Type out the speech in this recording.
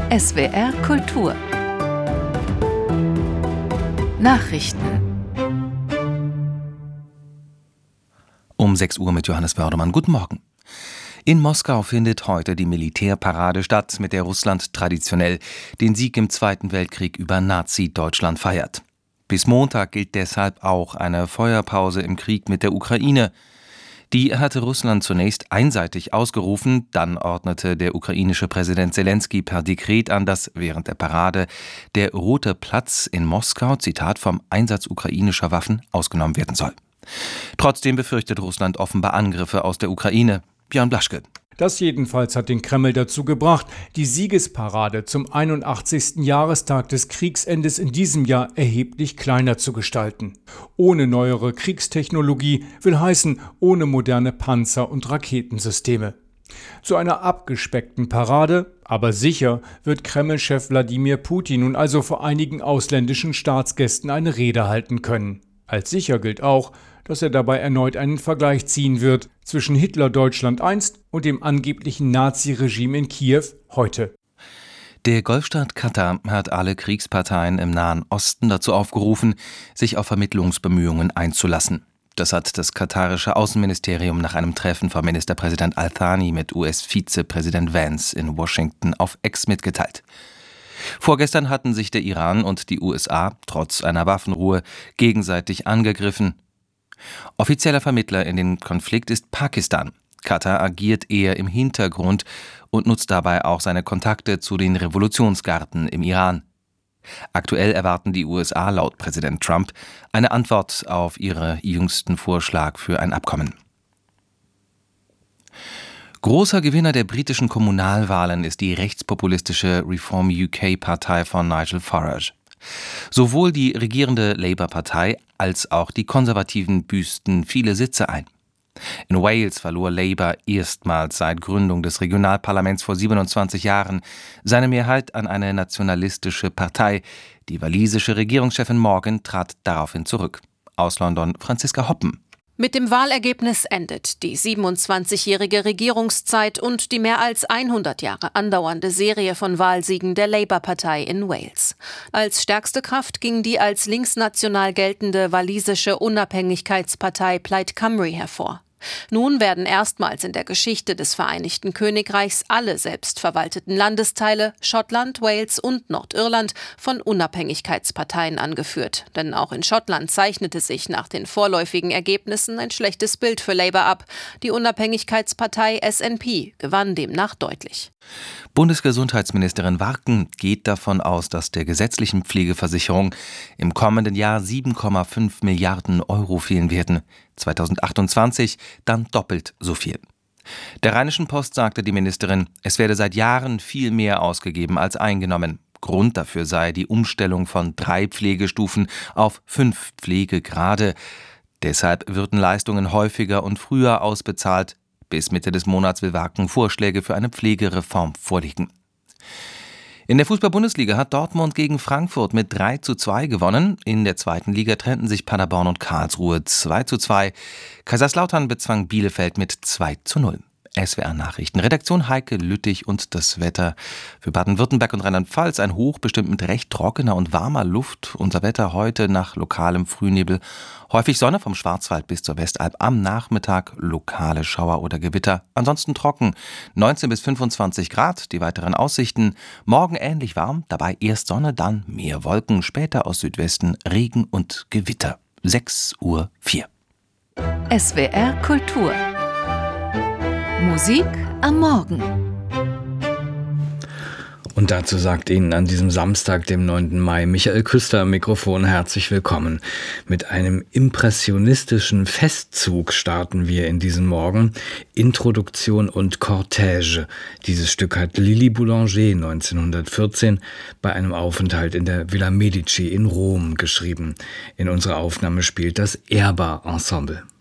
SWR Kultur Nachrichten Um 6 Uhr mit Johannes Wördemann. Guten Morgen. In Moskau findet heute die Militärparade statt, mit der Russland traditionell den Sieg im Zweiten Weltkrieg über Nazi-Deutschland feiert. Bis Montag gilt deshalb auch eine Feuerpause im Krieg mit der Ukraine. Die hatte Russland zunächst einseitig ausgerufen, dann ordnete der ukrainische Präsident Selenskyj per Dekret an, dass während der Parade der Rote Platz in Moskau, Zitat, vom Einsatz ukrainischer Waffen ausgenommen werden soll. Trotzdem befürchtet Russland offenbar Angriffe aus der Ukraine. Björn Blaschke. Das jedenfalls hat den Kreml dazu gebracht, die Siegesparade zum 81. Jahrestag des Kriegsendes in diesem Jahr erheblich kleiner zu gestalten. Ohne neuere Kriegstechnologie will heißen, ohne moderne Panzer- und Raketensysteme. Zu einer abgespeckten Parade, aber sicher, wird Kreml-Chef Wladimir Putin nun also vor einigen ausländischen Staatsgästen eine Rede halten können. Als sicher gilt auch, dass er dabei erneut einen Vergleich ziehen wird zwischen Hitler-Deutschland einst und dem angeblichen Nazi-Regime in Kiew heute. Der Golfstaat Katar hat alle Kriegsparteien im Nahen Osten dazu aufgerufen, sich auf Vermittlungsbemühungen einzulassen. Das hat das katarische Außenministerium nach einem Treffen von Ministerpräsident Al-Thani mit US-Vizepräsident Vance in Washington auf X mitgeteilt. Vorgestern hatten sich der Iran und die USA trotz einer Waffenruhe gegenseitig angegriffen. Offizieller Vermittler in den Konflikt ist Pakistan. Katar agiert eher im Hintergrund und nutzt dabei auch seine Kontakte zu den Revolutionsgarden im Iran. Aktuell erwarten die USA laut Präsident Trump eine Antwort auf ihren jüngsten Vorschlag für ein Abkommen. Großer Gewinner der britischen Kommunalwahlen ist die rechtspopulistische Reform UK-Partei von Nigel Farage. Sowohl die regierende Labour-Partei als auch die Konservativen büßten viele Sitze ein. In Wales verlor Labour erstmals seit Gründung des Regionalparlaments vor 27 Jahren seine Mehrheit an eine nationalistische Partei. Die walisische Regierungschefin Morgan trat daraufhin zurück. Aus London Franziska Hoppen. Mit dem Wahlergebnis endet die 27-jährige Regierungszeit und die mehr als 100 Jahre andauernde Serie von Wahlsiegen der Labour-Partei in Wales. Als stärkste Kraft ging die als linksnational geltende walisische Unabhängigkeitspartei Plaid Cymru hervor. Nun werden erstmals in der Geschichte des Vereinigten Königreichs alle selbstverwalteten Landesteile, Schottland, Wales und Nordirland, von Unabhängigkeitsparteien angeführt. Denn auch in Schottland zeichnete sich nach den vorläufigen Ergebnissen ein schlechtes Bild für Labour ab. Die Unabhängigkeitspartei SNP gewann demnach deutlich. Bundesgesundheitsministerin Warken geht davon aus, dass der gesetzlichen Pflegeversicherung im kommenden Jahr 7,5 Milliarden Euro fehlen werden. 2028 dann doppelt so viel. Der Rheinischen Post sagte die Ministerin, es werde seit Jahren viel mehr ausgegeben als eingenommen. Grund dafür sei die Umstellung von 3 Pflegestufen auf 5 Pflegegrade. Deshalb würden Leistungen häufiger und früher ausbezahlt. Bis Mitte des Monats will Warken Vorschläge für eine Pflegereform vorlegen. In der Fußball-Bundesliga hat Dortmund gegen Frankfurt mit 3:2 gewonnen. In der zweiten Liga trennten sich Paderborn und Karlsruhe 2:2. Kaiserslautern bezwang Bielefeld mit 2:0. SWR Nachrichten. Redaktion Heike Lüttich und das Wetter für Baden-Württemberg und Rheinland-Pfalz. Ein Hoch bestimmt mit recht trockener und warmer Luft. Unser Wetter heute nach lokalem Frühnebel. Häufig Sonne vom Schwarzwald bis zur Westalb. Am Nachmittag lokale Schauer oder Gewitter. Ansonsten trocken. 19 bis 25 Grad. Die weiteren Aussichten. Morgen ähnlich warm. Dabei erst Sonne, dann mehr Wolken. Später aus Südwesten Regen und Gewitter. 6:04 Uhr. SWR Kultur Musik am Morgen. Und dazu sagt Ihnen an diesem Samstag, dem 9. Mai, Michael Küster am Mikrofon herzlich willkommen. Mit einem impressionistischen Festzug starten wir in diesen Morgen. Introduktion und Cortège. Dieses Stück hat Lili Boulanger 1914 bei einem Aufenthalt in der Villa Medici in Rom geschrieben. In unserer Aufnahme spielt das Erba Ensemble.